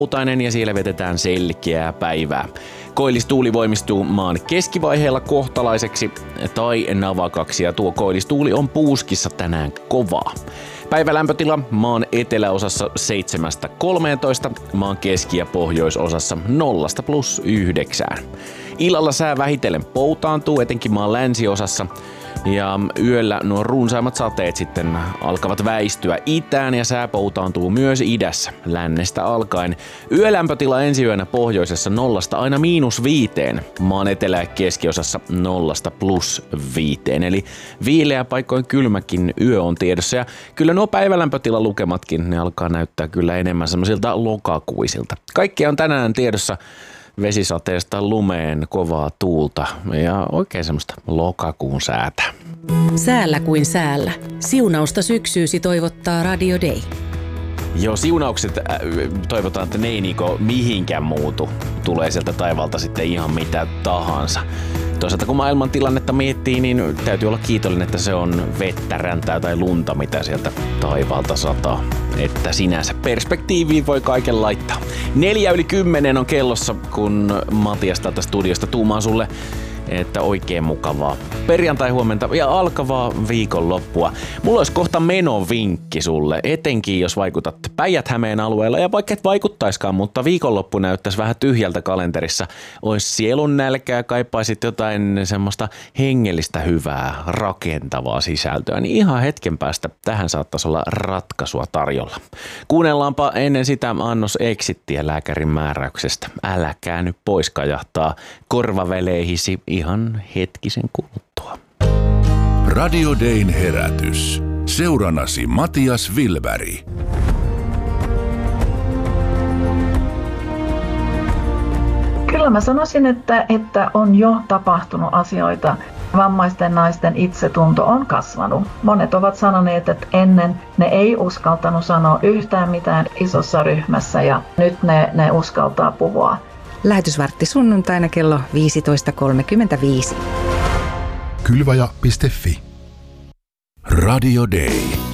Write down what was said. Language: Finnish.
Poutainen ja siellä vetetään selkeää päivää. Koillistuuli voimistuu maan keskivaiheella kohtalaiseksi tai navakaksi ja tuo koillistuuli on Puuskissa tänään kovaa. Päivälämpötila maan eteläosassa 7–13, maan keski- ja pohjoisosassa 0–+9. Illalla sää vähitellen poutaantuu etenkin maan länsiosassa ja yöllä nuo runsaimmat sateet sitten alkavat väistyä itään ja sää poutaantuu myös idässä lännestä alkaen. Yölämpötila ensi yönä pohjoisessa 0 aina -5, maan etelä- ja keskiosassa 0–+5. Eli viileä paikoin kylmäkin yö on tiedossa ja kyllä nuo päivälämpötilalukematkin ne alkaa näyttää kyllä enemmän semmoisilta lokakuisilta. Kaikkea on tänään tiedossa vesisateesta lumeen, kovaa tuulta ja oikein semmoista lokakuun säätä. Säällä kuin säällä. Siunausta syksyysi toivottaa Radio Day. Joo, siunaukset toivotaan, että ne ei niinku mihinkään muutu. Tulee sieltä taivaalta sitten ihan mitä tahansa. Toisaalta kun maailman tilannetta miettii, niin täytyy olla kiitollinen, että se on vettä, räntää tai lunta, mitä sieltä taivaalta sataa. Että sinänsä perspektiiviin voi kaiken laittaa. 9:04 on kellossa, kun Matias täältä studiosta tuumaa sulle, että oikein mukavaa perjantai-huomenta ja alkavaa viikonloppua. Mulla olisi kohta menovinkki sulle, etenkin jos vaikutat Päijät-Hämeen alueella ja vaikka et vaikuttaiskaan, mutta viikonloppu näyttäisi vähän tyhjältä kalenterissa. Ois sielun nälkää, kaipaisit jotain semmoista hengellistä hyvää, rakentavaa sisältöä, niin ihan hetken päästä tähän saattaisi olla ratkaisua tarjolla. Kuunnellaanpa ennen sitä annos exittiä lääkärin määräyksestä. Älä käänny pois kajahtaa korvaveleihisi ihan hetkisen kuluttua. Radio Dayn herätys. Seuranasi Matias Wilberg. Kyllä mä sanoisin, että on jo tapahtunut asioita. Vammaisten naisten itsetunto on kasvanut. Monet ovat sanoneet, että ennen ne ei uskaltanut sanoa yhtään mitään isossa ryhmässä ja nyt ne uskaltaa puhua. Lähetysvartti sunnuntaina kello 15.35. Kylvaja.fi. Radio Day.